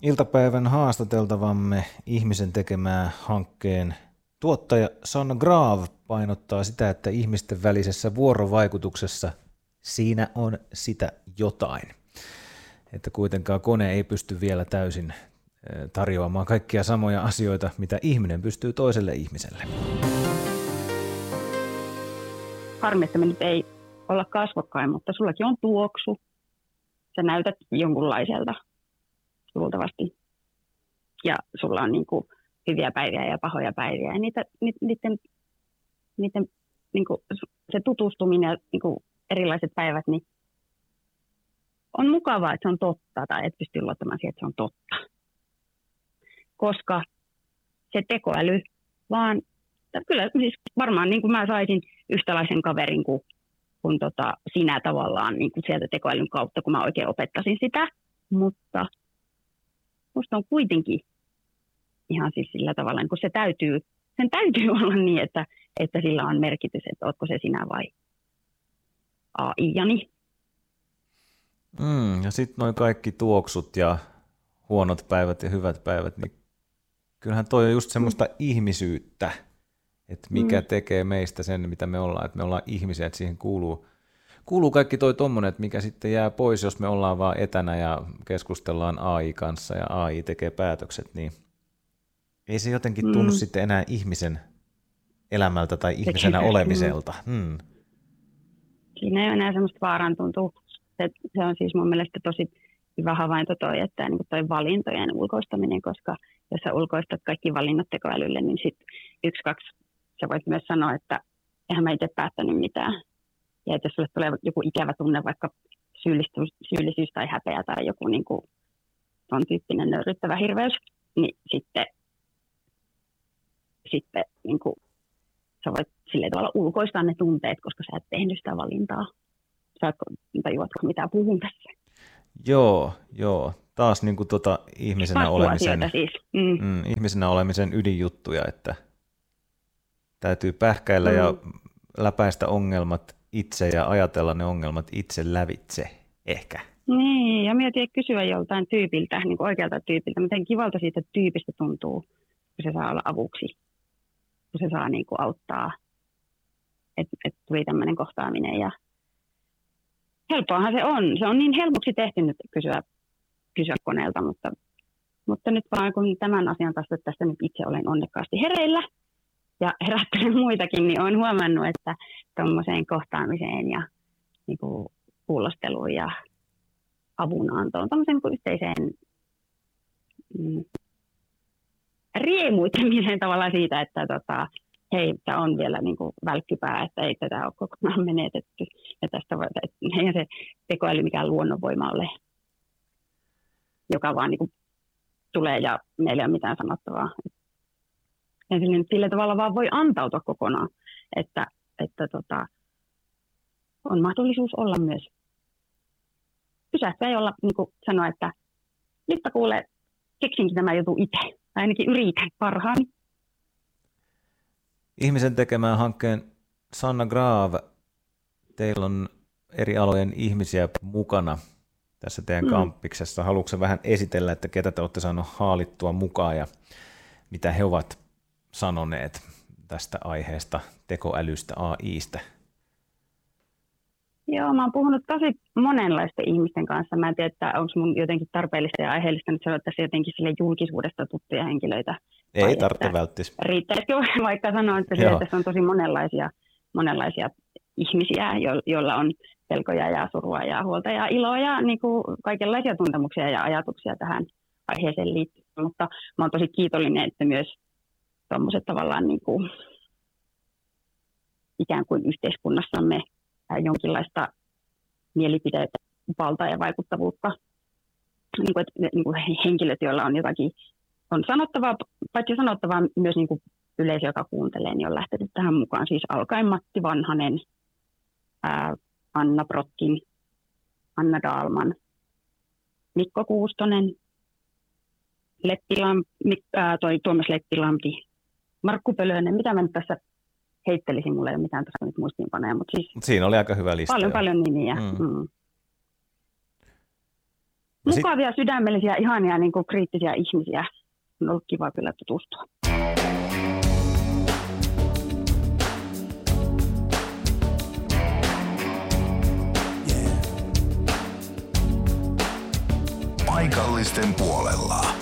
Iltapäivän haastateltavamme ihmisen tekemää hankkeen tuottaja Sanna Graav painottaa sitä, että ihmisten välisessä vuorovaikutuksessa siinä on sitä jotain. Että kuitenkaan kone ei pysty vielä täysin tarjoamaan kaikkia samoja asioita, mitä ihminen pystyy toiselle ihmiselle. Harmi, että me nyt ei olla kasvokkain, mutta sullakin on tuoksu. Sä näytät jonkunlaiselta luultavasti. Ja sulla on niin kuin hyviä päiviä ja pahoja päiviä. Ja niiden niin kuin se tutustuminen ja niin kuin erilaiset päivät, niin on mukavaa, että se on totta, tai et pysty luottamaan siihen, että se on totta. Koska se tekoäly vaan, kyllä siis varmaan niin kuin mä saisin yhtäläisen kaverin kuin sinä tavallaan niin kuin sieltä tekoälyn kautta, kun mä oikein opettaisin sitä, mutta musta on kuitenkin ihan siis sillä tavalla, niin kun sen täytyy olla niin, että sillä on merkitys, että ootko se sinä vai AI-jani. Ja sitten noin kaikki tuoksut ja huonot päivät ja hyvät päivät, niin kyllähän toi on just semmoista ihmisyyttä, että mikä tekee meistä sen, mitä me ollaan, että me ollaan ihmisiä, että siihen kuuluu kaikki toi tommonen, että mikä sitten jää pois, jos me ollaan vaan etänä ja keskustellaan AI kanssa ja AI tekee päätökset, niin ei se jotenkin tunnu sitten enää ihmisen elämältä tai ihmisenä olemiselta. Siinä ei ole enää semmoista vaaran tuntua. Se on siis mun mielestä tosi hyvä havainto että niin toi valintojen ulkoistaminen, koska jos sä ulkoistat kaikki valinnat tekoälylle, niin sitten 1-2 sä voit myös sanoa, että eihän mä itse päättänyt mitään. Ja että jos sulle tulee joku ikävä tunne, vaikka syyllisyys tai häpeä tai joku niin kuin ton tyyppinen nöyryttävä hirveys, niin sitten niin kuin, sä voit sillä tavalla ulkoistaa ne tunteet, koska sä et tehnyt sitä valintaa. Tajuatko mitä puhun tässä? Joo. Taas niin kuin ihmisenä olemisen ydinjuttuja, että täytyy pähkäillä ja läpäistä ongelmat itse ja ajatella ne ongelmat itse lävitse, ehkä. Niin, ja mietin kysyä joltain tyypiltä, niin kuin oikealta tyypiltä, miten kivalta siitä tyypistä tuntuu, kun se saa olla avuksi, kun se saa niin kuin auttaa, että tuli tämmöinen kohtaaminen. Ja helppoahan se on niin helpoksi tehty nyt kysyä koneelta, mutta nyt vaan kun tämän asian kanssa tästä nyt itse olen onnekkaasti hereillä, ja herättelen muitakin, niin olen huomannut, että tuommoiseen kohtaamiseen ja niin kuin kuulosteluun ja avunantoon, tuommoiseen niin yhteiseen riemuittamiseen tavallaan siitä, että hei, tämä on vielä niin kuin välkkypää, että ei tätä ole kokonaan menetetty. Ja tästä eihän se tekoäly mikään luonnonvoima ole, joka vaan niin kuin tulee ja meillä ei ole mitään sanottavaa. Ja sillä tavalla vaan voi antautua kokonaan, että on mahdollisuus olla myös pysähtyä ja olla, niin kuin sanoa, että nytpä kuule, keksinkin tämä juttu itse, tai ainakin yritän parhaani. Ihmisen tekemään hankkeen Sanna Graav, teillä on eri alojen ihmisiä mukana tässä teidän kampiksessa. Haluatko vähän esitellä, että ketä te olette saaneet haalittua mukaan ja mitä he ovat sanoneet tästä aiheesta, tekoälystä, AI:stä? Joo, mä oon puhunut tosi monenlaisten ihmisten kanssa. Mä en tiedä, että onko mun jotenkin tarpeellista ja aiheellista nyt sanoa tässä jotenkin sille julkisuudesta tuttuja henkilöitä. Ei tarvitse välttis. Riittäisikö vaikka sanoa, että tässä on tosi monenlaisia ihmisiä, joilla on pelkoja ja surua ja huolta ja iloa ja niin kuin kaikenlaisia tuntemuksia ja ajatuksia tähän aiheeseen liittyen. Mutta mä oon tosi kiitollinen, että myös tuommoiset tavallaan niin kuin ikään kuin yhteiskunnassamme jonkinlaista mielipiteitä, valtaa ja vaikuttavuutta. Niin kuin henkilöt, joilla on jotakin on sanottavaa, paitsi sanottavaa myös niin kuin yleisö, joka kuuntelee, niin on lähtenyt tähän mukaan. Siis alkaen Matti Vanhanen, Anna Brotkin, Anna Dahlman, Mikko Kuustonen, Tuomas Leppilampi, Markku Pölönen, mitä mä nyt tässä heittelisin, mulle ei ole mitään tässä nyt muistiinpanoja, mutta siis siinä oli aika hyvä lista. Paljon nimiä. Mukavia, sydämellisiä, ihania niin kuin kriittisiä ihmisiä. On ollut kiva kyllä tutustua. Paikallisten puolella.